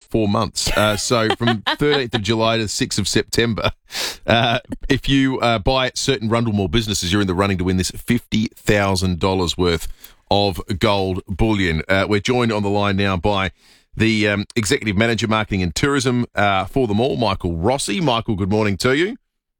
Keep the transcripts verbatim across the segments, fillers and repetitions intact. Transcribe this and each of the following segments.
four months. Uh, so from thirteenth of July to sixth of September, uh, if you uh, buy certain Rundle Mall businesses, you're in the running to win this fifty thousand dollars worth of gold bullion. Uh, we're joined on the line now by the um, Executive Manager, Marketing and Tourism uh, for the mall, Michael Rossi. Michael, good morning to you.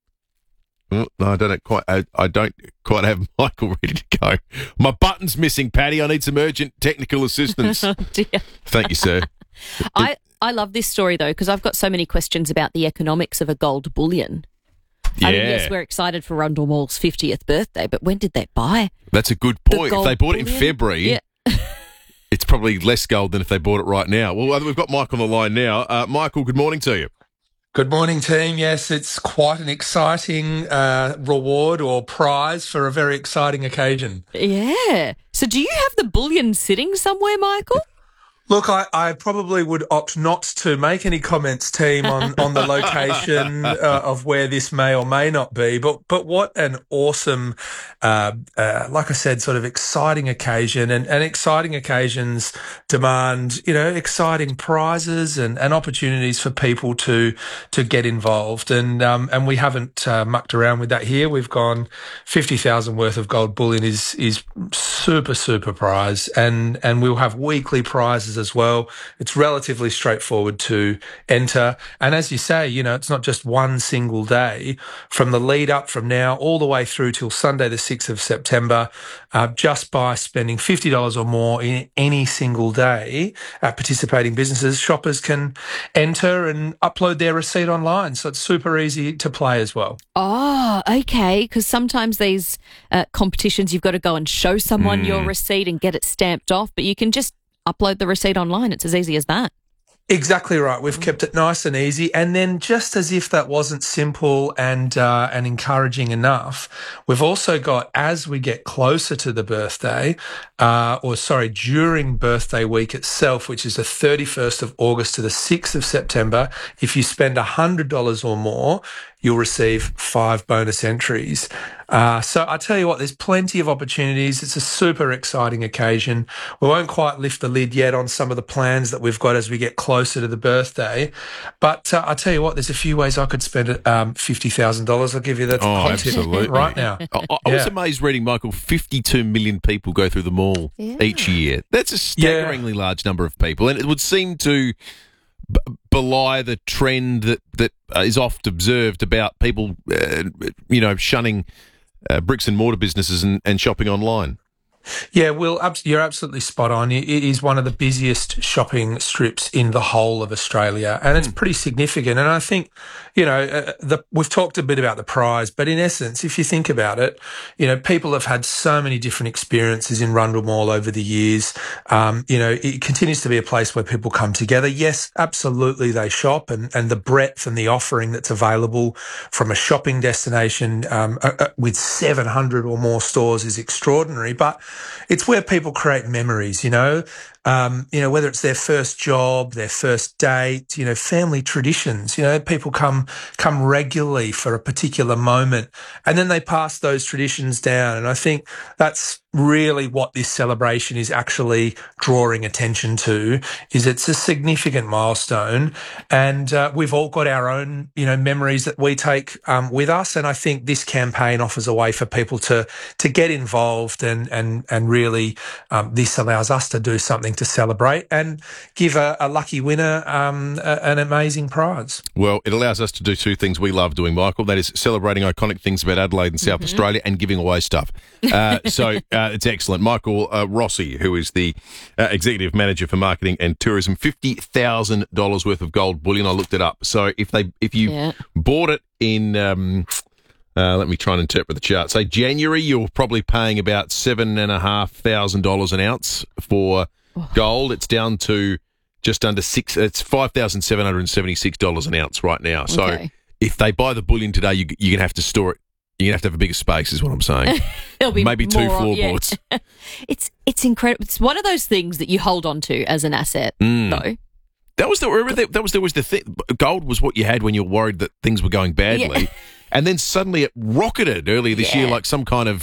Oh, no, I don't quite. I, I don't quite have Michael ready to go. My button's missing, Patty. I need some urgent technical assistance. Oh dear. Thank you, sir. I, I love this story, though, because I've got so many questions about the economics of a gold bullion. Yeah. I mean, yes, we're excited for Rundle Mall's fiftieth birthday, but when did they buy? That's a good point. If they bought bullion? it in February, Yeah. it's probably less gold than if they bought it right now. Well, we've got Michael on the line now. Uh, Michael, good morning to you. Good morning, team. Yes, it's quite an exciting uh, reward or prize for a very exciting occasion. Yeah. So do you have the bullion sitting somewhere, Michael? Look, I, I probably would opt not to make any comments, team, on, on the location uh, of where this may or may not be. But but what an awesome, uh, uh, like I said, sort of exciting occasion. And, and exciting occasions demand, you know, exciting prizes and, and opportunities for people to to get involved. And um, and we haven't uh, mucked around with that here. We've gone fifty thousand worth of gold bullion is is super, super prize. And, and we'll have weekly prizes as well. It's relatively straightforward to enter. And as you say, you know, it's not just one single day. From the lead up from now all the way through till Sunday, the sixth of September, uh, just by spending fifty dollars or more in any single day at participating businesses, shoppers can enter and upload their receipt online. So it's super easy to play as well. Oh, okay. Because sometimes these uh, competitions, you've got to go and show someone Mm. your receipt and get it stamped off, but you can just upload the receipt online. It's as easy as that. Exactly right. We've kept it nice and easy. And then just as if that wasn't simple and uh, and encouraging enough, we've also got, as we get closer to the birthday, uh, or sorry, during birthday week itself, which is the thirty-first of August to the sixth of September, if you spend one hundred dollars or more, you'll receive five bonus entries. Uh, so I tell you what, there's plenty of opportunities. It's a super exciting occasion. We won't quite lift the lid yet on some of the plans that we've got as we get closer to the birthday. But uh, I tell you what, there's a few ways I could spend um, fifty thousand dollars. I'll give you that Oh, hot tip absolutely. right now. I, I was Yeah. amazed reading, Michael, fifty-two million people go through the mall Yeah. each year. That's a staggeringly large number of people. And it would seem to b- belie the trend that, that uh, is oft observed about people, uh, you know, shunning uh, bricks and mortar businesses and, and shopping online. Yeah, Will, abs- you're absolutely spot on. It it is one of the busiest shopping strips in the whole of Australia, and it's pretty significant. And I think, you know, uh, the, we've talked a bit about the prize, but in essence, if you think about it, you know, people have had so many different experiences in Rundle Mall over the years. Um, you know, it continues to be a place where people come together. Yes, absolutely, they shop, and, and the breadth and the offering that's available from a shopping destination um, uh, uh, with seven hundred or more stores is extraordinary. But it's where people create memories, you know, um, you know, whether it's their first job, their first date, you know, family traditions, you know, people come, come regularly for a particular moment and then they pass those traditions down. And I think that's really what this celebration is actually drawing attention to, is it's a significant milestone. And uh, we've all got our own, you know, memories that we take um, with us. And I think this campaign offers a way for people to, to get involved and, and, and really um, this allows us to do something to celebrate and give a, a lucky winner um, a, an amazing prize. Well, it allows us to do two things we love doing, Michael. That is celebrating iconic things about Adelaide and South Mm-hmm. Australia and giving away stuff. Uh, so uh, it's excellent. Michael uh, Rossi, who is the uh, Executive Manager for Marketing and Tourism, fifty thousand dollars worth of gold bullion. I looked it up. So if they if you Yeah. bought it in... Um, Uh, let me try and interpret the chart. Say January, you're probably paying about seven and a half thousand dollars an ounce for Oh. gold. It's down to just under six. It's five thousand seven hundred and seventy-six dollars an ounce right now. So Okay. if they buy the bullion today, you, you're gonna have to store it. You're gonna have to have a bigger space, is what I'm saying. There'll be Maybe two more of- yeah. floorboards. It's it's incredible. It's one of those things that you hold on to as an asset, Mm. though. That was the remember that, that was there was the thing. Gold was what you had when you were worried that things were going badly, Yeah. and then suddenly it rocketed earlier this Yeah. year, like some kind of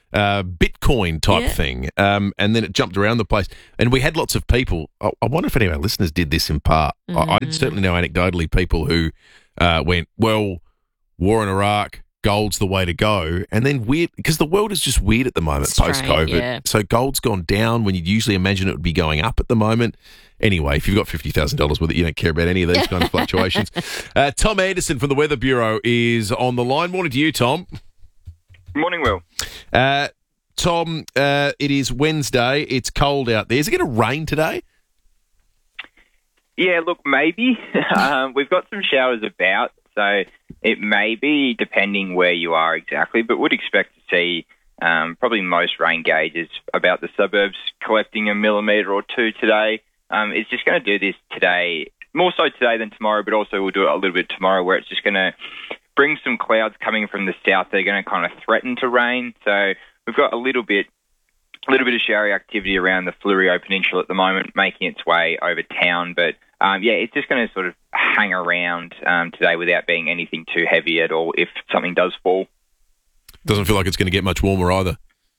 uh, Bitcoin type Yeah. thing, um, and then it jumped around the place. And we had lots of people. I, I wonder if any of our listeners did this in part. I, I certainly know anecdotally people who uh, went, well, war in Iraq, gold's the way to go. And then weird, because the world is just weird at the moment Strange, post-COVID. yeah. So gold's gone down when you'd usually imagine it would be going up at the moment. Anyway, if you've got fifty thousand dollars with it, you don't care about any of these kind of fluctuations. Uh, Tom Anderson from the Weather Bureau is on the line. Morning to you, Tom. Morning, Will. Uh, Tom, uh, it is Wednesday. It's cold out there. Is it going to rain today? Yeah, look, maybe. um, we've got some showers about, so it may be, depending where you are exactly, but would expect to see um, probably most rain gauges about the suburbs collecting a millimetre or two today. Um, it's just going to do this today, more so today than tomorrow, but also we'll do it a little bit tomorrow, where it's just going to bring some clouds coming from the south. They're going to kind of threaten to rain. So we've got a little bit a little bit of showery activity around the Fleurieu Peninsula at the moment, making its way over town. But, um, yeah, it's just going to sort of hang around um, today without being anything too heavy at all if something does fall. Doesn't feel like it's going to get much warmer either.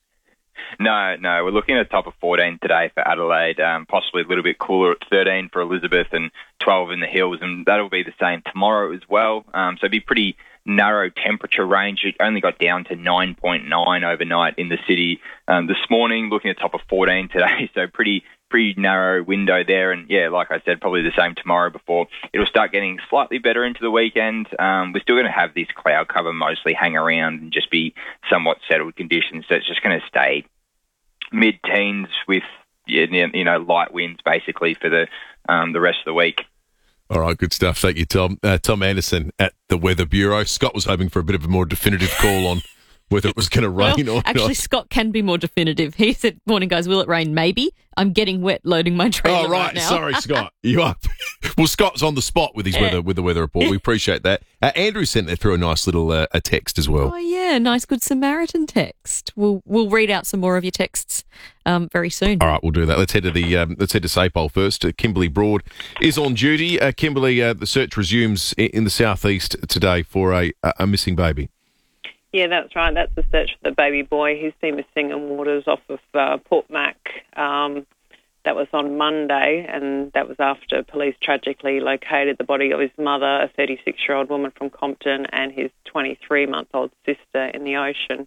No, no, we're looking at a top of fourteen today for Adelaide, um, possibly a little bit cooler at thirteen for Elizabeth and twelve in the hills, and that'll be the same tomorrow as well. Um, so it'd be pretty narrow temperature range. It only got down to nine point nine overnight in the city um, this morning, looking at top of fourteen today, so pretty pretty narrow window there. And, yeah, like I said, probably the same tomorrow before it'll start getting slightly better into the weekend. Um, we're still going to have this cloud cover mostly hang around and just be somewhat settled conditions, so it's just going to stay mid-teens with, you know, light winds basically for the um, the rest of the week. All right, good stuff. Thank you, Tom. Uh, Tom Anderson at the Weather Bureau. Scott was hoping for a bit of a more definitive call on whether it was going to rain Well, or actually, not. Scott can be more definitive. He said, morning, guys, will it rain? Maybe. I'm getting wet loading my trailer Oh, right. right now. Sorry, Scott. You are. Well, Scott's on the spot with his Yeah. weather with the weather report. We appreciate that. Uh, Andrew sent that through a nice little uh, a text as well. Oh, yeah, nice Good Samaritan text. We'll we'll read out some more of your texts um, very soon. All right, we'll do that. Let's head to the um, let's head to Sapole first. Uh, Kimberly Broad is on duty. Uh, Kimberly, uh, the search resumes in, in the southeast today for a a missing baby. Yeah, that's right. That's the search for the baby boy who's been missing in waters off of uh, Port Mac. Um, that was on Monday, and that was after police tragically located the body of his mother, a thirty-six-year-old woman from Compton, and his twenty-three-month-old sister in the ocean.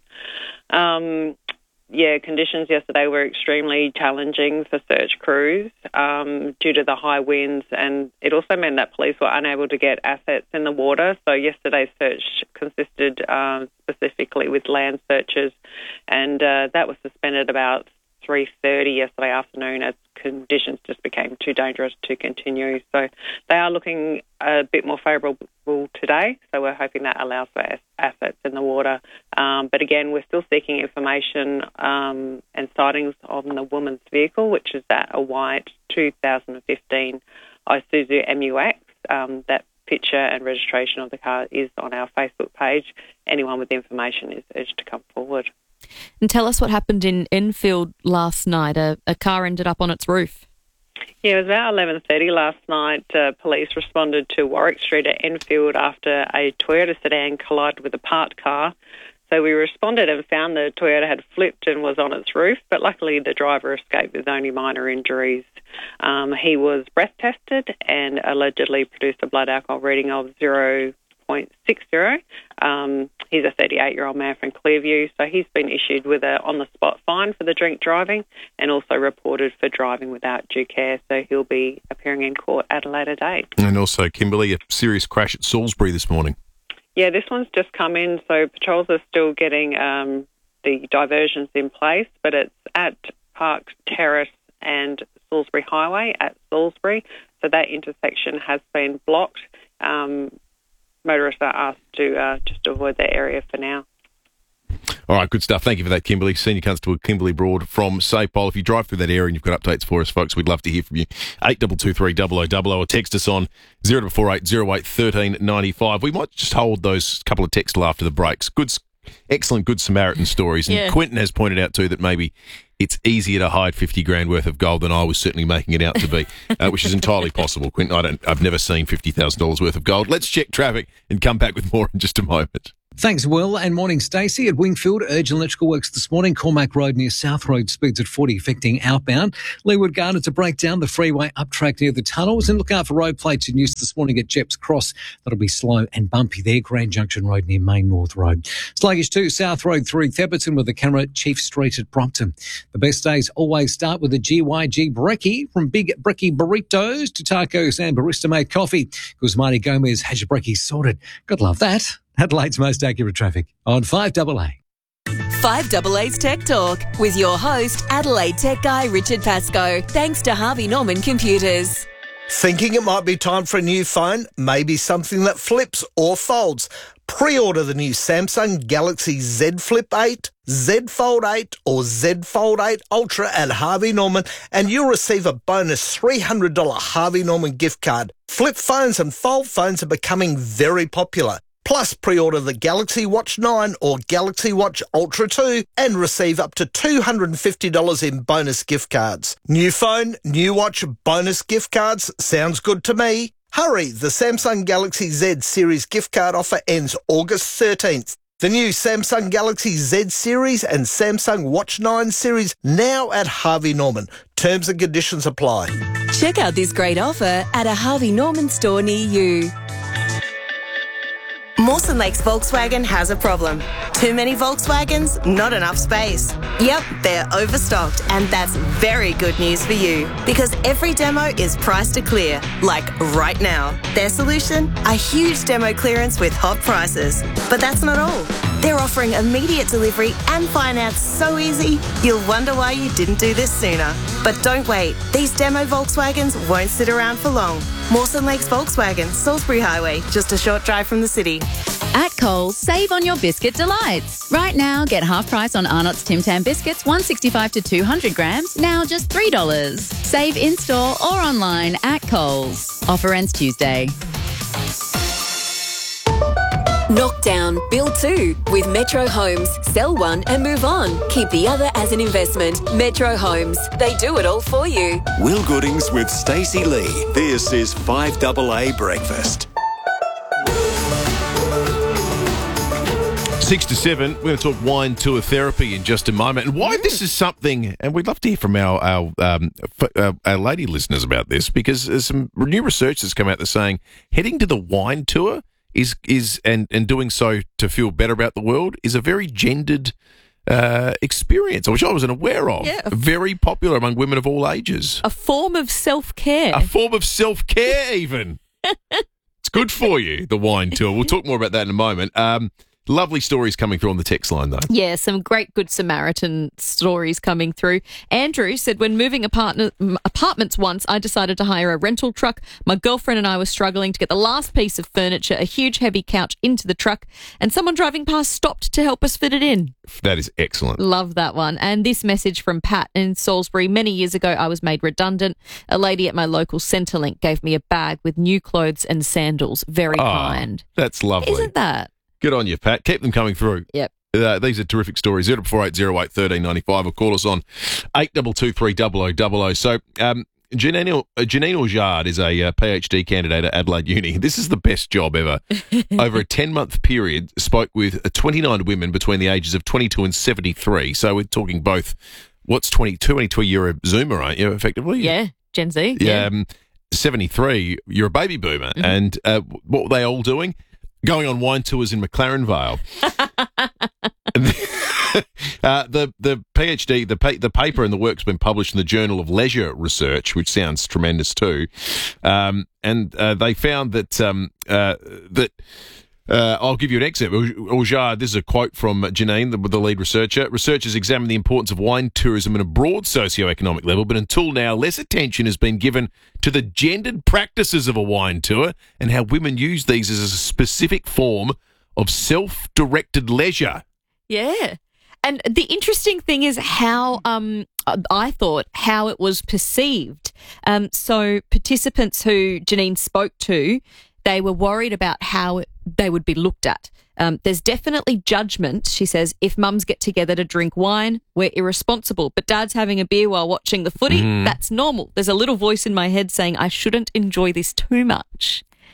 Um, yeah, conditions yesterday were extremely challenging for search crews um, due to the high winds, and it also meant that police were unable to get assets in the water. So yesterday's search consisted um, specifically with land searches, and uh, that was suspended about three thirty yesterday afternoon as conditions just became too dangerous to continue. So they are looking a bit more favourable today, so we're hoping that allows for as- assets in the water. Um, but again, we're still seeking information um, and sightings on the woman's vehicle, which is that a white two thousand fifteen Isuzu M U X. Um, that picture and registration of the car is on our Facebook page. Anyone with information is urged to come forward. And tell us what happened in Enfield last night. A, a car ended up on its roof. Yeah, it was about eleven thirty last night. Uh, police responded to Warwick Street at Enfield after a Toyota sedan collided with a parked car. So we responded and found the Toyota had flipped and was on its roof, but luckily the driver escaped with only minor injuries. Um, he was breath tested and allegedly produced a blood alcohol reading of zero point six zero. Um, he's a thirty-eight-year-old man from Clearview, so he's been issued with a on-the-spot fine for the drink driving and also reported for driving without due care, so he'll be appearing in court at a later date. And also, Kimberly, a serious crash at Salisbury this morning. Yeah, this one's just come in, so patrols are still getting um, the diversions in place, but it's at Park Terrace and Salisbury Highway at Salisbury, so that intersection has been blocked. Um, motorists are asked to uh, just avoid that area for now. All right, good stuff. Thank you for that, Kimberly. Senior Constable Kimberly Broad from Sapole. If you drive through that area and you've got updates for us, folks, we'd love to hear from you. eight two two three double oh double oh or text us on zero four eight zero eight one three nine five. We might just hold those couple of texts till after the breaks. Good, excellent Good Samaritan stories. And Yeah. Quentin has pointed out too that maybe it's easier to hide fifty grand worth of gold than I was certainly making it out to be, uh, which is entirely possible. Quentin, I don't, I've never seen fifty thousand dollars worth of gold. Let's check traffic and come back with more in just a moment. Thanks, Will, and morning, Stacey. At Wingfield, urgent electrical works this morning. Cormac Road near South Road, speeds at forty, affecting outbound. Leeward Garden to break down the freeway up track near the tunnels. And look out for road plates in use this morning at Jeps Cross. That'll be slow and bumpy there. Grand Junction Road near Main North Road. Sluggish too, South Road through Theberton with the camera Chief Street at Brompton. The best days always start with a G Y G Brekkie. From Big Brekkie burritos to tacos and barista-made coffee. Because Marty Gomez has your brekkie sorted. God love that. Adelaide's most accurate traffic on five A A. five A A's Tech Talk with your host, Adelaide Tech Guy Richard Pascoe. Thanks to Harvey Norman Computers. Thinking it might be time for a new phone? Maybe something that flips or folds? Pre-order the new Samsung Galaxy Z Flip eight, Z Fold eight or Z Fold eight Ultra at Harvey Norman and you'll receive a bonus three hundred dollars Harvey Norman gift card. Flip phones and fold phones are becoming very popular. Plus, pre-order the Galaxy Watch nine or Galaxy Watch Ultra two and receive up to two hundred fifty dollars in bonus gift cards. New phone, new watch, bonus gift cards. Sounds good to me. Hurry, the Samsung Galaxy Z Series gift card offer ends August thirteenth. The new Samsung Galaxy Z Series and Samsung Watch nine Series now at Harvey Norman. Terms and conditions apply. Check out this great offer at a Harvey Norman store near you. Mawson Lakes Volkswagen has a problem. Too many Volkswagens, not enough space. Yep, they're overstocked, and that's very good news for you because every demo is priced to clear, like right now. Their solution? A huge demo clearance with hot prices. But that's not all. They're offering immediate delivery and finance so easy, you'll wonder why you didn't do this sooner. But don't wait. These demo Volkswagens won't sit around for long. Mawson Lakes Volkswagen, Salisbury Highway, just a short drive from the city. At Coles, save on your biscuit delights. Right now, get half price on Arnott's Tim Tam biscuits, one sixty-five to two hundred grams, now just three dollars. Save in-store or online at Coles. Offer ends Tuesday. Knock down, build two with Metro Homes. Sell one and move on. Keep the other as an investment. Metro Homes. They do it all for you. Will Goodings with Stacey Lee. This is five A A Breakfast. Six to seven, we're going to talk wine tour therapy in just a moment. And why this is something, and we'd love to hear from our our, um, f- uh, our lady listeners about this, because there's some new research that's come out that's saying heading to the wine tour is is and, and doing so to feel better about the world is a very gendered uh, experience, which I wasn't aware of. Yeah. Very popular among women of all ages. A form of self-care. A form of self-care, even. It's good for you, the wine tour. We'll talk more about that in a moment. Um, Lovely stories coming through on the text line, though. Yeah, some great Good Samaritan stories coming through. Andrew said, when moving apartment, apartments once, I decided to hire a rental truck. My girlfriend and I were struggling to get the last piece of furniture, a huge heavy couch, into the truck, and someone driving past stopped to help us fit it in. That is excellent. Love that one. And this message from Pat in Salisbury. Many years ago, I was made redundant. A lady at my local Centrelink gave me a bag with new clothes and sandals. Very oh, kind. That's lovely. Isn't that? Good on you, Pat. Keep them coming through. Yep. Uh, these are terrific stories. zero four eight zero eight one three nine five or call us on eight two two three zero zero zero zero. So, um, Janine, uh, Janine Aujard is a uh, PhD candidate at Adelaide Uni. This is the best job ever. Over a ten-month period, spoke with uh, twenty-nine women between the ages of twenty-two and seventy-three. So we're talking both, what's twenty-two, twenty-two, you're a Zoomer, aren't you, effectively? Yeah, Gen Z. Yeah. Um, seventy-three, you're a baby boomer. Mm-hmm. And uh, what were they all doing? Going on wine tours in McLaren Vale. uh, the the PhD, the pa- the paper and the work's been published in the Journal of Leisure Research, which sounds tremendous too. Um, and uh, they found that um, uh, that. Uh, I'll give you an excerpt. Aujard, this is a quote from Janine, the, the lead researcher. Researchers examined the importance of wine tourism at a broad socioeconomic level, but until now, less attention has been given to the gendered practices of a wine tour and how women use these as a specific form of self-directed leisure. Yeah. And the interesting thing is how um, I thought how it was perceived. Um, so participants who Janine spoke to, they were worried about how it, they would be looked at. Um, there's definitely judgment, she says. If mums get together to drink wine, we're irresponsible. But dad's having a beer while watching the footy, mm. that's normal. There's a little voice in my head saying I shouldn't enjoy this too much,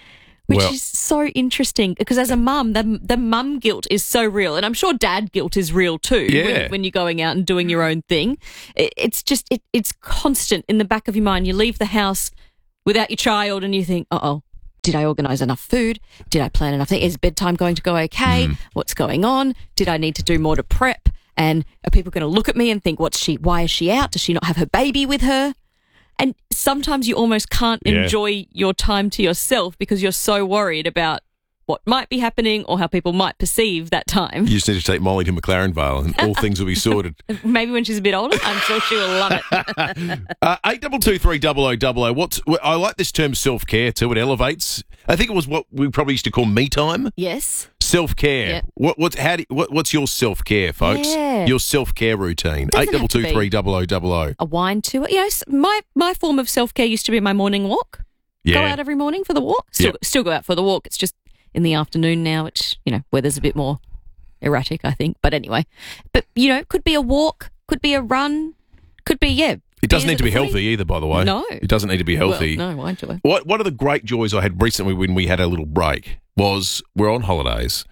Which Well- is so interesting because as a mum, the, the mum guilt is so real. And I'm sure dad guilt is real too Yeah. when, when you're going out and doing your own thing. It, it's just, it, it's constant in the back of your mind. You leave the house without your child and you think, uh-oh, did I organise enough food? Did I plan enough things? Is bedtime going to go okay? Mm. What's going on? Did I need to do more to prep? And are people going to look at me and think, what's she, why is she out? Does she not have her baby with her? And sometimes you almost can't Yeah. enjoy your time to yourself because you're so worried about what might be happening or how people might perceive that time. You just need to take Molly to McLaren Vale and all things will be sorted. Maybe when she's a bit older, I'm sure she will love it. uh, eight double two three double o double o. What's I like this term self care too. It elevates. I think it was what we probably used to call me time. Yes. Self care. Yep. What what's how do, what what's your self care, folks? Yeah. Your self care routine. Doesn't Eight double have to two be. three double o double o. A wine tour. You know, s- my, my form of self-care used to be my morning walk. Go Yeah. out every morning for the walk. Still, Yep. still go out for the walk. It's just in the afternoon now, which, you know, weather's a bit more erratic, I think. But anyway, but, you know, could be a walk, could be a run, could be, yeah. It doesn't beers need to at be the footy. healthy either, by the way. No. It doesn't need to be healthy. Well, no, wine tour. What one of the great joys I had recently when we had a little break was we're on holidays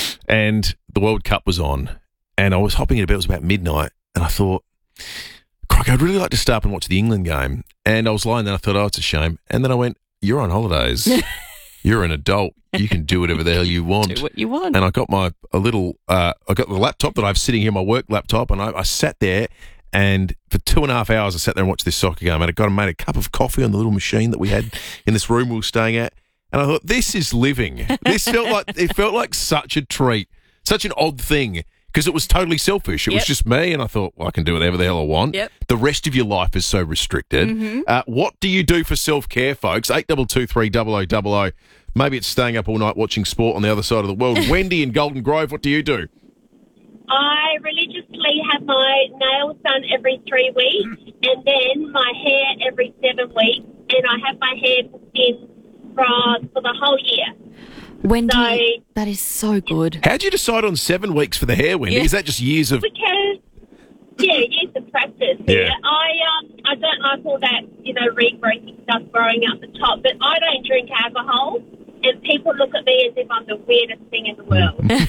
and the World Cup was on and I was hopping in bed, it was about midnight and I thought, crikey, I'd really like to stay up and watch the England game. And I was lying there and I thought, oh, it's a shame. And then I went, you're on holidays. You're an adult. You can do whatever the hell you want. Do what you want. And I got my a little, uh, I got the laptop that I've sitting here, my work laptop, and I, I sat there and for two and a half hours I sat there and watched this soccer game and I got and made a cup of coffee on the little machine that we had in this room we were staying at. And I thought, this is living. This felt like, it felt like such a treat, such an odd thing because it was totally selfish. It was Yep. just me and I thought, well, I can do whatever the hell I want. Yep. The rest of your life is so restricted. Mm-hmm. Uh, what do you do for self-care, folks? eight two two three double o double o. Maybe it's staying up all night watching sport on the other side of the world. Wendy in Golden Grove, what do you do? I religiously have my nails done every three weeks and then my hair every seven weeks and I have my hair booked in for, for the whole year. Wendy, So- that is so good. How'd you decide on seven weeks for the hair, Wendy? Yeah. Is that just years of... Because, yeah, years of practice. Yeah. I, um, I don't like all that, you know, regrowing stuff growing up the top, but I don't drink alcohol. And people look at me as if I'm the weirdest thing in the world. and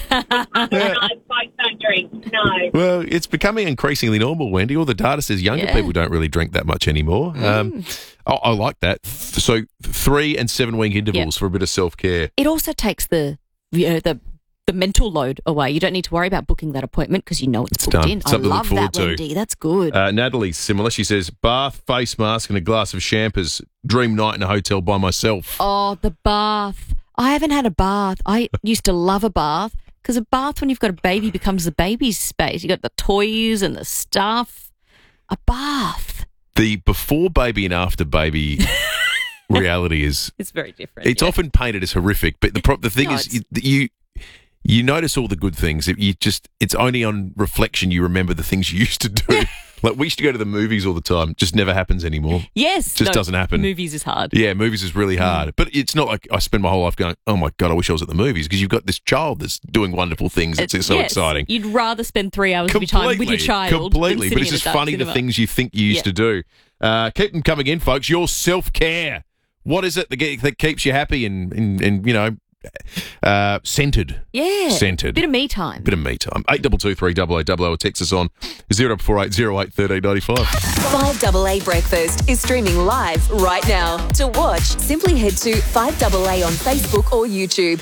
I like, don't drink. No. Well, it's becoming increasingly normal, Wendy. All the data says younger Yeah. people don't really drink that much anymore. Um, I, I like that. Th- So three and seven week intervals Yep. for a bit of self-care. It also takes the, you know, the the mental load away. You don't need to worry about booking that appointment because you know it's, It's booked done. in. Something to I look love forward that, to. Wendy. That's good. Uh, Natalie's similar. She says, bath, face mask and a glass of champers. Dream night in a hotel by myself. Oh, the bath. I haven't had a bath. I used to love a bath because a bath when you've got a baby becomes the baby's space. You got the toys and the stuff. A bath. The before baby and after baby reality is... It's very different. It's yeah. often painted as horrific, but the pro- the thing No, is, it's- you, you you notice all the good things. It- You just it's only on reflection you remember the things you used to do. Like we used to go to the movies all the time. Just never happens anymore. Yes. Just no, doesn't happen. Movies is hard. Yeah, movies is really hard. But it's not like I spend my whole life going, oh my God, I wish I was at the movies because you've got this child that's doing wonderful things. It's, so Yes. exciting. You'd rather spend three hours of your time with your child. Completely. Than But it's sitting just in a dark funny the cinema. things you think you used Yeah. to do. Uh, keep them coming in, folks. Your self-care. What is it that, get, that keeps you happy and, and, and you know, uh, centred? Yeah. Centred. Bit of me time. Bit of me time. eight two two three double o double o or text us on zero four eight zero eight one three nine five. five double A Breakfast is streaming live right now. To watch, simply head to five double A on Facebook or YouTube.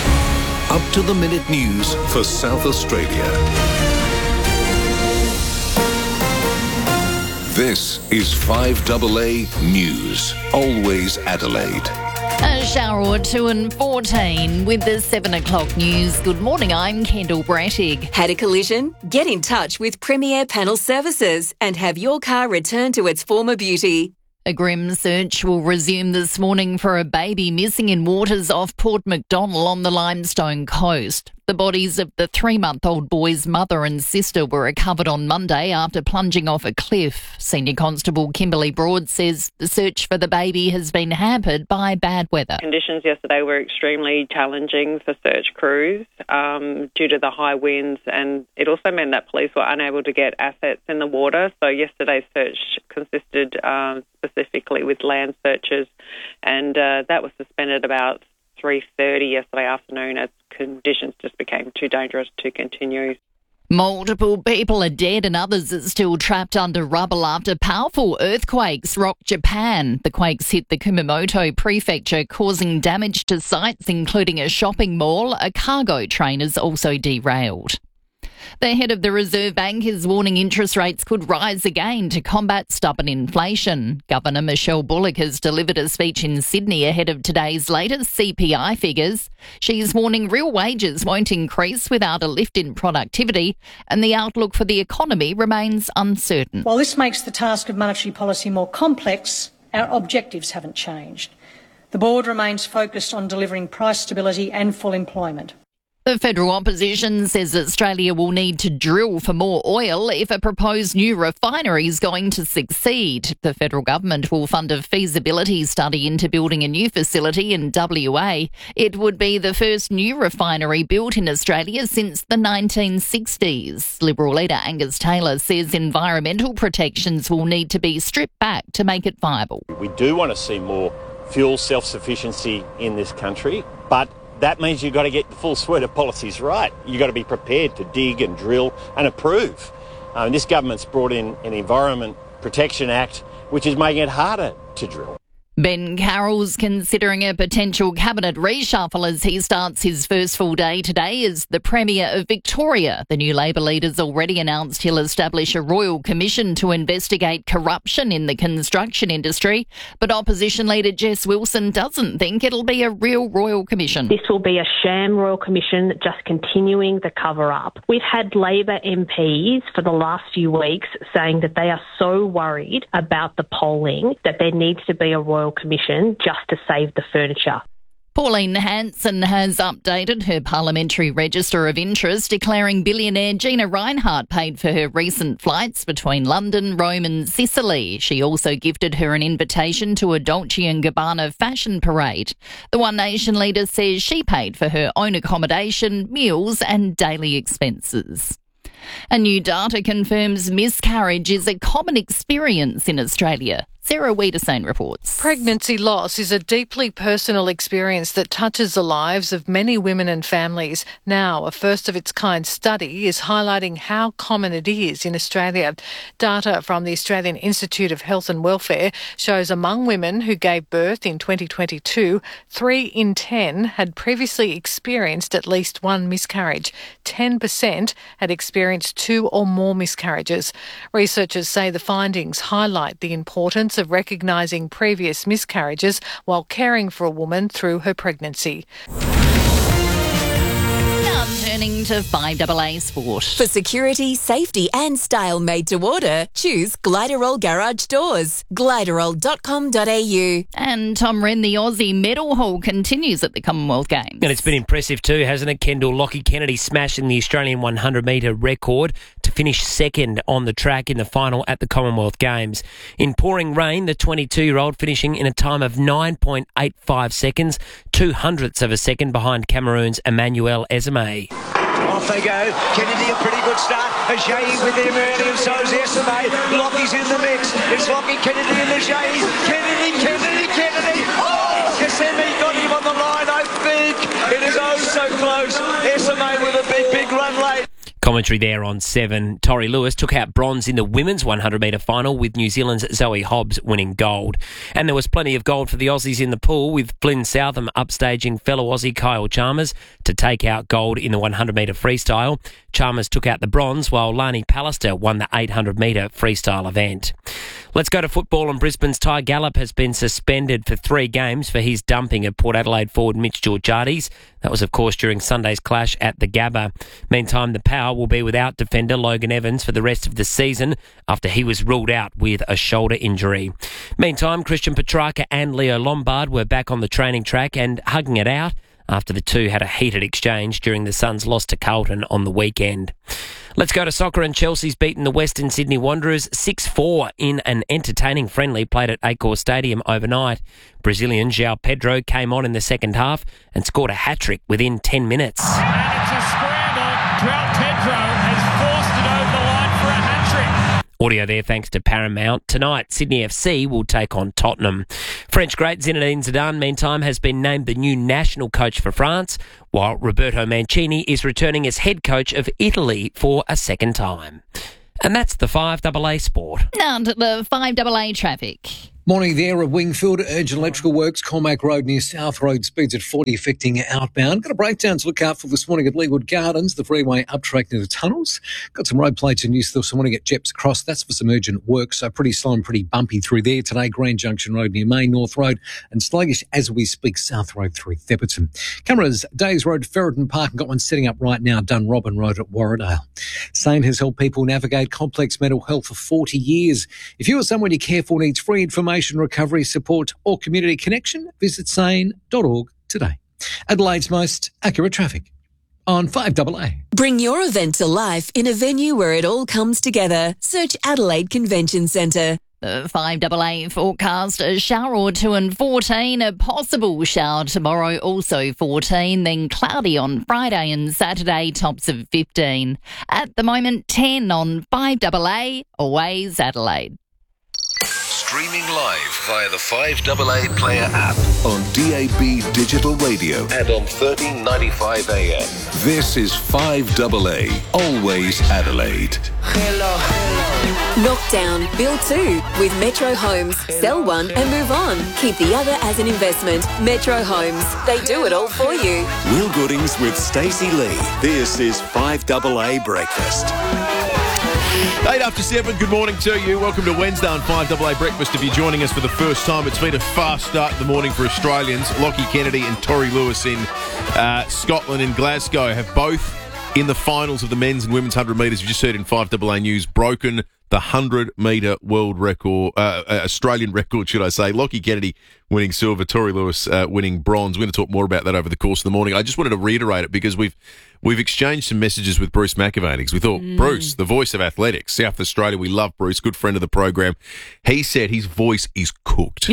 Up to the minute news for South Australia. This is five double A News. Always Adelaide. A shower or two and fourteen with the seven o'clock news. Good morning, I'm Kendall Brattig. Had a collision? Get in touch with Premier Panel Services and have your car returned to its former beauty. A grim search will resume this morning for a baby missing in waters off Port Macdonnell on the Limestone coast. The bodies of the three-month-old boy's mother and sister were recovered on Monday after plunging off a cliff. Senior Constable Kimberly Broad says the search for the baby has been hampered by bad weather. Conditions yesterday were extremely challenging for search crews um, due to the high winds, and it also meant that police were unable to get assets in the water. So yesterday's search consisted um, specifically with land searches, and uh, that was suspended about three thirty yesterday afternoon as conditions just became too dangerous to continue. Multiple people are dead and others are still trapped under rubble after powerful earthquakes rocked Japan. The quakes hit the Kumamoto prefecture, causing damage to sites including a shopping mall. A cargo train is also derailed. The head of the Reserve Bank is warning interest rates could rise again to combat stubborn inflation. Governor Michelle Bullock has delivered a speech in Sydney ahead of today's latest C P I figures. She's warning real wages won't increase without a lift in productivity, and the outlook for the economy remains uncertain. While this makes the task of monetary policy more complex, our objectives haven't changed. The board remains focused on delivering price stability and full employment. The federal opposition says Australia will need to drill for more oil if a proposed new refinery is going to succeed. The federal government will fund a feasibility study into building a new facility in W A. It would be the first new refinery built in Australia since the nineteen sixties. Liberal leader Angus Taylor says environmental protections will need to be stripped back to make it viable. We do want to see more fuel self-sufficiency in this country, but that means you've got to get the full suite of policies right. You've got to be prepared to dig and drill and approve. Um, this government's brought in an Environment Protection Act, which is making it harder to drill. Ben Carroll's considering a potential cabinet reshuffle as he starts his first full day today as the Premier of Victoria. The new Labor leader's already announced he'll establish a royal commission to investigate corruption in the construction industry, but opposition leader Jess Wilson doesn't think it'll be a real royal commission. This will be a sham royal commission just continuing the cover-up. We've had Labor M Ps for the last few weeks saying that they are so worried about the polling that there needs to be a royal commission just to save the furniture. Pauline Hanson has updated her parliamentary register of interest, declaring billionaire Gina Rinehart paid for her recent flights between London, Rome and Sicily. She also gifted her an invitation to a Dolce and Gabbana fashion parade. The One Nation leader says she paid for her own accommodation, meals and daily expenses. A new data confirms miscarriage is a common experience in Australia. Sarah Wiedersane reports. Pregnancy loss is a deeply personal experience that touches the lives of many women and families. Now, a first-of-its-kind study is highlighting how common it is in Australia. Data from the Australian Institute of Health and Welfare shows among women who gave birth in twenty twenty-two, three in ten had previously experienced at least one miscarriage. ten percent had experienced two or more miscarriages. Researchers say the findings highlight the importance of recognising previous miscarriages while caring for a woman through her pregnancy. Now turning to five A A Sport. For security, safety and style made to order, choose Gliderol Garage Doors. gliderol dot com dot a u. And Tom Wren, the Aussie medal haul continues at the Commonwealth Games. And it's been impressive too, hasn't it, Kendall? Lockie Kennedy smashing the Australian one hundred metre record to finish second on the track in the final at the Commonwealth Games. In pouring rain, the twenty-two-year-old finishing in a time of nine point eight five seconds, two hundredths of a second behind Cameroon's Emmanuel Ezeme. Off they go. Kennedy, a pretty good start. Ajayi with him early, and so's Ezeme. Lockie's in the mix. It's Lockie, Kennedy and Ajayi. Kennedy, Kennedy, Kennedy. Oh! Ezeme got him on the line, I think. It is oh so close. Ezeme with a big, big run late. Commentary there on seven. Tori Lewis took out bronze in the women's one hundred metre final with New Zealand's Zoe Hobbs winning gold. And there was plenty of gold for the Aussies in the pool with Flynn Southam upstaging fellow Aussie Kyle Chalmers to take out gold in the one hundred metre freestyle. Chalmers took out the bronze while Lani Pallister won the eight hundred metre freestyle event. Let's go to football, and Brisbane's Ty Gallup has been suspended for three games for his dumping of Port Adelaide forward Mitch Georgiades. That was, of course, during Sunday's clash at the Gabba. Meantime, the Power will be without defender Logan Evans for the rest of the season after he was ruled out with a shoulder injury. Meantime, Christian Petrarca and Leo Lombard were back on the training track and hugging it out after the two had a heated exchange during the Suns' loss to Carlton on the weekend. Let's go to soccer, and Chelsea's beaten the Western Sydney Wanderers six four in an entertaining friendly played at Accor Stadium overnight. Brazilian João Pedro came on in the second half and scored a hat-trick within ten minutes. And it's a scramble. João Pedro has forced it over the line for a hat-trick. Audio there thanks to Paramount. Tonight, Sydney F C will take on Tottenham. French great Zinedine Zidane, meantime, has been named the new national coach for France, while Roberto Mancini is returning as head coach of Italy for a second time. And that's the five double A Sport. Now to the five double A traffic. Morning there at Wingfield. Urgent electrical works, Cormac Road near South Road, speeds at forty, affecting outbound. Got a breakdown to look out for this morning at Leawood Gardens, the freeway up track near the tunnels. Got some road plates in use this morning at Jeps Cross. That's for some urgent work, so pretty slow and pretty bumpy through there today. Grand Junction Road near Main North Road, and sluggish as we speak, South Road through Thepperton. Cameras, Days Road, Ferreton Park, and got one setting up right now, Dunrobin Road at Warradale. Sane has helped people navigate complex mental health for forty years. If you or someone you care for needs free information, recovery support or community connection, visit sane dot org today. Adelaide's most accurate traffic on five double A. Bring your event to life in a venue where it all comes together. Search Adelaide Convention Centre. The five double A forecast, a shower or two and fourteen, a possible shower tomorrow, also fourteen, then cloudy on Friday and Saturday, tops of fifteen. At the moment, ten on five double A, always Adelaide. Streaming live via the five double A Player app on D A B Digital Radio and on thirteen ninety-five A M. This is five double A, always Adelaide. Hello, hello. Knock down, build two with Metro Homes. Sell one and move on. Keep the other as an investment. Metro Homes. They do it all for you. Will Goodings with Stacey Lee. This is five double A Breakfast. Eight after seven, good morning to you. Welcome to Wednesday on five double A Breakfast. If you're joining us for the first time, it's been a fast start to the morning for Australians. Lockie Kennedy and Tori Lewis in uh, Scotland and Glasgow have both, in the finals of the men's and women's one hundred metres, you just heard in five double A News, broken the one hundred metre world record, uh, uh, Australian record, should I say. Lockie Kennedy winning silver, Tori Lewis uh, winning bronze. We're going to talk more about that over the course of the morning. I just wanted to reiterate it because we've we've exchanged some messages with Bruce McAvaney because we thought, mm. Bruce, the voice of athletics, South Australia, we love Bruce, good friend of the program. He said his voice is cooked.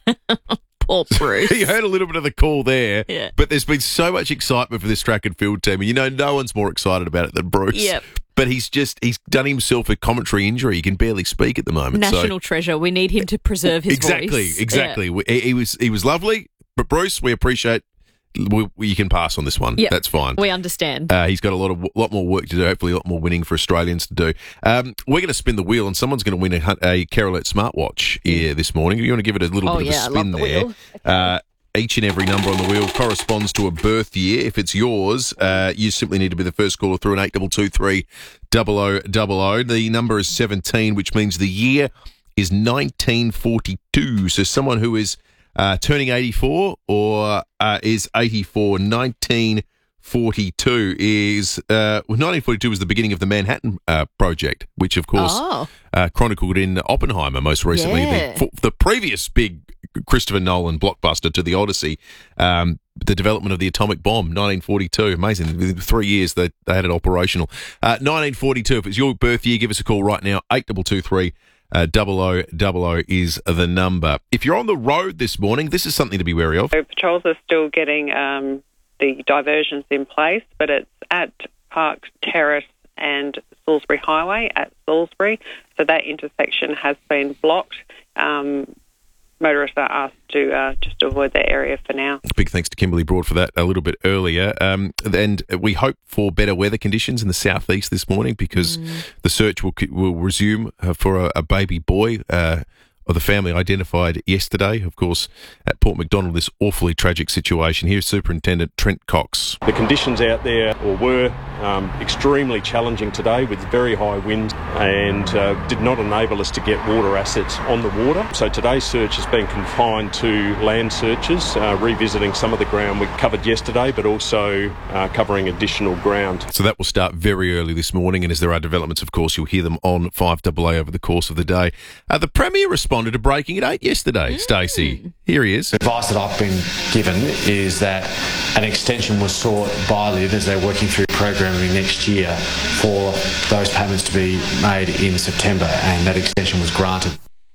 Poor Bruce. You heard a little bit of the call there, yeah. But there's been so much excitement for this track and field team. And you know, no one's more excited about it than Bruce. Yep. But he's just, he's done himself a commentary injury. He can barely speak at the moment. National so. treasure. We need him to preserve his exactly, voice. Exactly, Yeah. exactly. He, he was he was lovely, but Bruce, we appreciate, we, we, you can pass on this one. Yep. That's fine. We understand. Uh, he's got a lot of lot more work to do, hopefully a lot more winning for Australians to do. Um, we're going to spin the wheel and someone's going to win a, a Carolette smartwatch here this morning. You want to give it a little Oh, bit yeah, of I a spin love the there. wheel. Uh, Each and every number on the wheel corresponds to a birth year. If it's yours, uh, you simply need to be the first caller through an eight two two three double oh double oh. The number is seventeen, which means the year is nineteen forty-two. So someone who is uh, turning eighty-four or uh, is eighty-four, nineteen forty-two is uh, well, nineteen forty-two was the beginning of the Manhattan uh, Project, which of course Oh. uh, chronicled in Oppenheimer most recently. Yeah. The, the previous big Christopher Nolan blockbuster to the Odyssey, um, the development of the atomic bomb, nineteen forty-two. Amazing. Within three years, they, they had it operational. Uh, nineteen forty-two, if it's your birth year, give us a call right now. eight two two three double oh double oh is the number. If you're on the road this morning, this is something to be wary of. So patrols are still getting um, the diversions in place, but it's at Park Terrace and Salisbury Highway at Salisbury. So that intersection has been blocked. Um, motorists are asked to uh, just avoid that area for now. Big thanks to Kimberly Broad for that a little bit earlier. Um, and we hope for better weather conditions in the southeast this morning because mm. the search will will resume uh, for a, a baby boy uh, of the family identified yesterday, of course, at Port Macdonald, this awfully tragic situation. Here's Superintendent Trent Cox. The conditions out there or were um, extremely challenging today with very high winds and uh, did not enable us to get water assets on the water. So today's search has been confined to land searches, uh, revisiting some of the ground we covered yesterday, but also uh, covering additional ground. So that will start very early this morning, and as there are developments, of course, you'll hear them on five double A over the course of the day. Uh, the Premier responded to breaking at eight yesterday, mm. Stacey. Here he is. The advice that I've been given is that an extension was sought by L I V as they're working through programming next year for those payments to be made in September, and that extension was granted.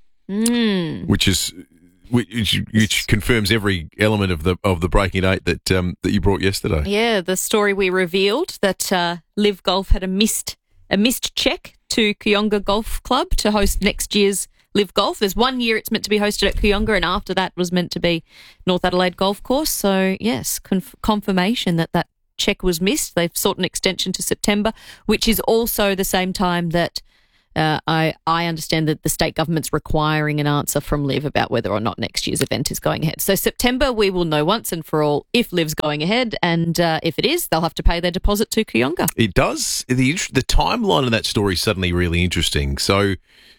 Mm. Which is... Which, which confirms every element of the of the breaking at eight that um, that you brought yesterday. Yeah, the story we revealed that uh, Liv Golf had a missed a missed check to Kooyonga Golf Club to host next year's Live Golf. There's one year it's meant to be hosted at Kooyonga, and after that was meant to be North Adelaide Golf Course. So, yes, conf- confirmation that that check was missed. They've sought an extension to September, which is also the same time that uh, I, I understand that the state government's requiring an answer from Live about whether or not next year's event is going ahead. So September, we will know once and for all if Live's going ahead, and uh, if it is, they'll have to pay their deposit to Kooyonga. It does. The, the timeline of that story is suddenly really interesting. So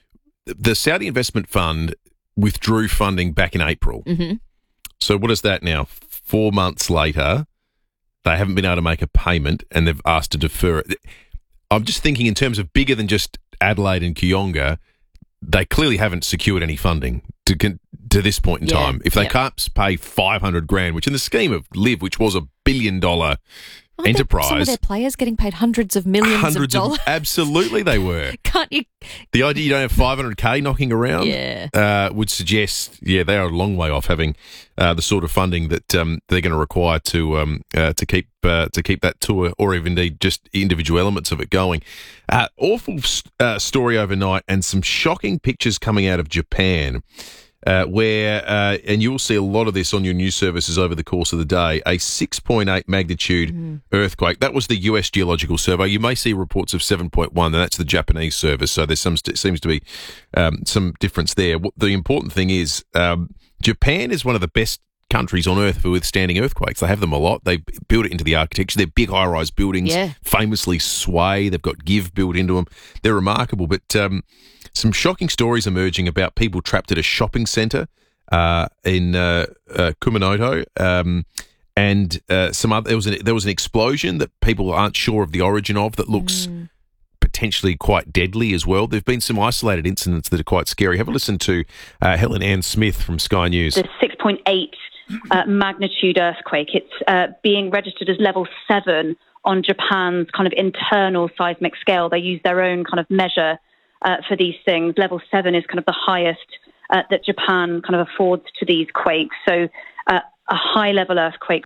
the Saudi Investment Fund withdrew funding back in April. Mm-hmm. So what is that now? Four months later, they haven't been able to make a payment and they've asked to defer it. I'm just thinking in terms of bigger than just Adelaide and Kooyonga, they clearly haven't secured any funding to to this point in Yeah, time. If they yeah. can't pay five hundred grand, which in the scheme of Live, which was a billion dollar Aren't enterprise, Some of their players getting paid hundreds of millions hundreds of of, dollars. absolutely they were. Can't you? The idea you don't have five hundred K knocking around Yeah. uh, would suggest, yeah, they are a long way off having uh, the sort of funding that um, they're going to require to um, uh, to keep uh, to keep that tour, or even indeed just individual elements of it going. Uh, awful uh, story overnight, and some shocking pictures coming out of Japan. Uh, where, uh, and you'll see a lot of this on your news services over the course of the day, a six point eight magnitude Mm-hmm. earthquake. That was the U S Geological Survey. You may see reports of seven point one, and that's the Japanese service. So there's some st- seems to be um, some difference there. What, the important thing is um, Japan is one of the best countries on earth for withstanding earthquakes. They have them a lot. They build it into the architecture. They're big high-rise buildings, Yeah. famously sway. They've got give built into them. They're remarkable, but um, some shocking stories emerging about people trapped at a shopping centre uh, in uh, uh, Kumamoto, um, and uh, some other. There was an, there was an explosion that people aren't sure of the origin of that looks Mm. potentially quite deadly as well. There've been some isolated incidents that are quite scary. Have a listen to uh, Helen Ann Smith from Sky News. The six point eight uh, magnitude earthquake. It's uh, being registered as level seven on Japan's kind of internal seismic scale. They use their own kind of measure uh, for these things. Level seven is kind of the highest uh, that Japan kind of affords to these quakes. So uh, a high-level earthquake.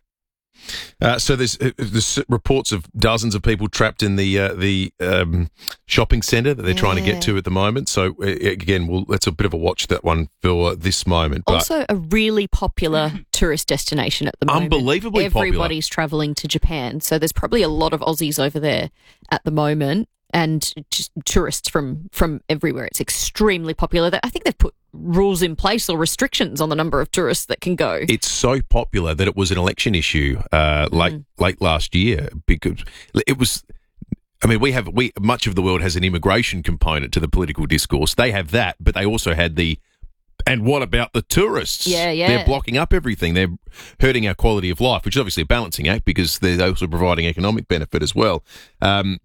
Uh, so there's, uh, there's reports of dozens of people trapped in the uh, the um, shopping centre that they're trying to get to at the moment. So uh, again, we'll, that's a bit of a watch, that one, for this moment. But Also, a really popular tourist destination at the moment. Unbelievably popular. Everybody's travelling to Japan, so there's probably a lot of Aussies over there at the moment, and just tourists from from everywhere. It's extremely popular. I think they've put rules in place or restrictions on the number of tourists that can go. it's so popular that it was an election issue uh, late Mm. late last year, because it was. I mean, we have we much of the world has an immigration component to the political discourse. They have that, but they also had the. And what about the tourists? Yeah, yeah. They're blocking up everything. They're hurting our quality of life, which is obviously a balancing act because they're also providing economic benefit as well. Um,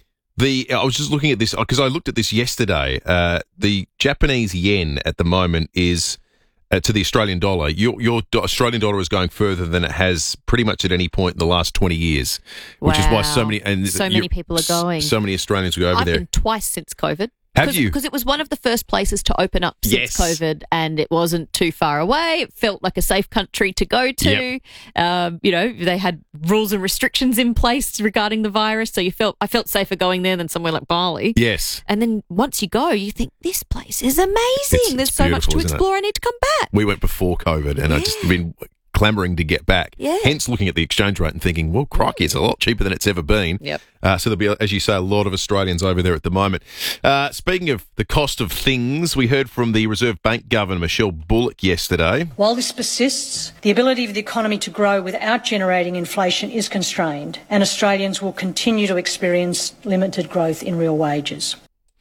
the I was just looking at this because I looked at this yesterday. Uh, the Japanese yen at the moment is uh, to the Australian dollar. Your your do- Australian dollar is going further than it has pretty much at any point in the last twenty years, which is why so Wow. many and So you- many people are going. So many Australians go over I've there. been twice since COVID. Have Cause, you? Because it was one of the first places to open up since Yes. COVID, and it wasn't too far away. It felt like a safe country to go to. Yep. Um, you know, they had rules and restrictions in place regarding the virus, so you felt I felt safer going there than somewhere like Bali. Yes. And then once you go, you think this place is amazing. It's- There's it's so much to beautiful, isn't it? explore. I need to come back. We went before COVID, and I've just been clamouring to get back. Yeah. Hence, looking at the exchange rate and thinking, well, crikey, it's a lot cheaper than it's ever been. Yep. Uh, so there'll be, as you say, a lot of Australians over there at the moment. Uh, speaking of the cost of things, we heard from the Reserve Bank Governor, Michelle Bullock, yesterday. While this persists, the ability of the economy to grow without generating inflation is constrained, and Australians will continue to experience limited growth in real wages.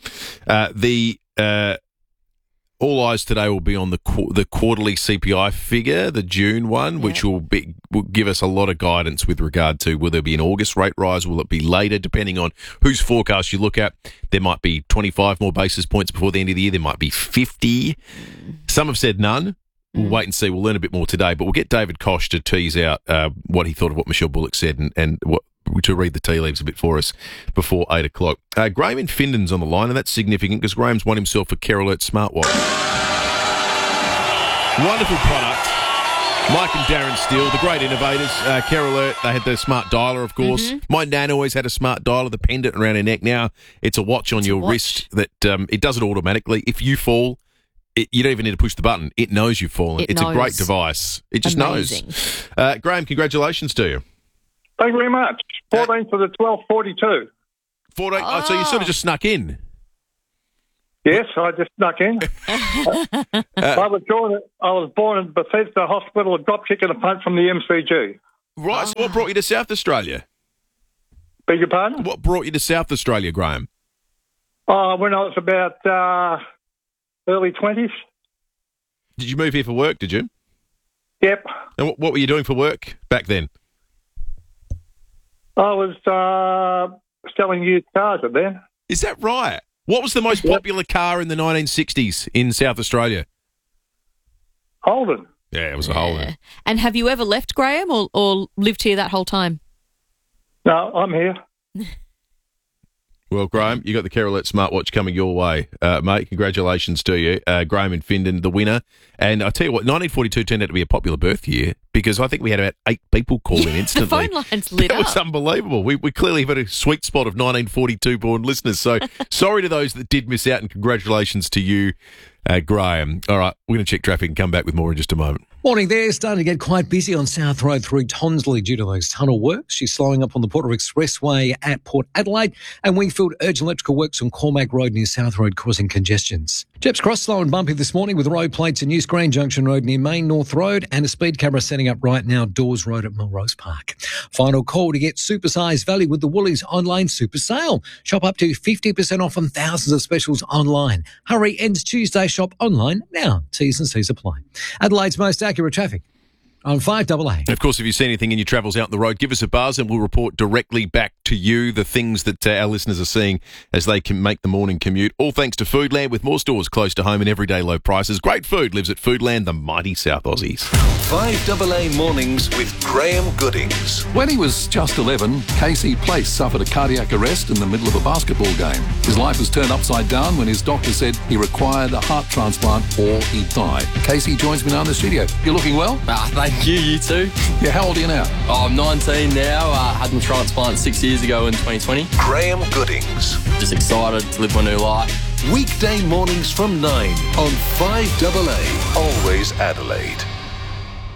Uh, the uh, all eyes today will be on the qu- the quarterly C P I figure, the June one, which will be will give us a lot of guidance with regard to will there be an August rate rise, will it be later, depending on whose forecast you look at. There might be twenty-five more basis points before the end of the year. There might be fifty. Some have said none. We'll wait and see. We'll learn a bit more today, but we'll get David Koch to tease out uh, what he thought of what Michelle Bullock said and, and what to read the tea leaves a bit for us before eight o'clock. Uh, Graham in Findon's on the line, and that's significant because Graham's won himself a Care Alert smartwatch. Wonderful product. Mike and Darren Steele, the great innovators. Uh, Care Alert, they had the smart dialer, of course. Mm-hmm. My nan always had a smart dialer, the pendant around her neck. Now it's a watch on It's a your watch. wrist that um, it does it automatically. If you fall, it, you don't even need to push the button. It knows you've fallen. It it's knows. a great device. It just Amazing. knows. Uh, Graham, congratulations to you. Thank you very much. fourteen for the twelve forty-two. fourteen, oh. So you sort of just snuck in. Yes, I just snuck in. I was born. I was born in Bethesda Hospital, a drop kick and a punt from the M C G. Right. So what brought you to South Australia? Beg your pardon? What brought you to South Australia, Graham? Uh, when I was about uh, early twenties. Did you move here for work? Did you? Yep. And what, what were you doing for work back then? I was uh, selling used cars then. Is that right? What was the most Yep. popular car in the nineteen sixties in South Australia? Holden. Yeah, it was a Holden. And have you ever left, Graham, or, or lived here that whole time? No, I'm here. Well, Graham, you got the Care Alert smartwatch coming your way, uh, mate. Congratulations to you, uh, Graham in Findon, the winner. And I tell you what, nineteen forty-two turned out to be a popular birth year because I think we had about eight people call in instantly. The phone lines lit That up. was unbelievable. We, we clearly have a sweet spot of nineteen forty-two born listeners. So sorry to those that did miss out, and congratulations to you, uh, Graham. All right, we're going to check traffic and come back with more in just a moment. Morning there. Starting to get quite busy on South Road through Tonsley due to those tunnel works. She's slowing up on the Porter Expressway at Port Adelaide, and Wingfield urgent electrical works on Cormac Road near South Road causing congestions. Jeps Cross slow and bumpy this morning with road plates in News Green Junction Road near Main North Road, and a speed camera setting up right now Dawes Road at Melrose Park. Final call to get supersized value with the Woolies online super sale. Shop up to fifty percent off on thousands of specials online. Hurry, ends Tuesday. Shop online now. T's and C's apply. Adelaide's most accurate traffic on five double A. And of course, if you see anything in your travels out on the road, give us a buzz and we'll report directly back to you the things that uh, our listeners are seeing as they can make the morning commute. All thanks to Foodland, with more stores close to home and everyday low prices. Great food lives at Foodland, the mighty South Aussies. five double A mornings with Graham Goodings. When he was just eleven, Casey Place suffered a cardiac arrest in the middle of a basketball game. His life was turned upside down when his doctor said he required a heart transplant or he'd die. Casey joins me now in the studio. You're looking well? Ah, thank you, you too. Yeah, how old are you now? Oh, I'm nineteen now. I had my transplant six years ago in twenty twenty. Graham Goodings. Just excited to live my new life. Weekday mornings from nine on five double A. Always Adelaide.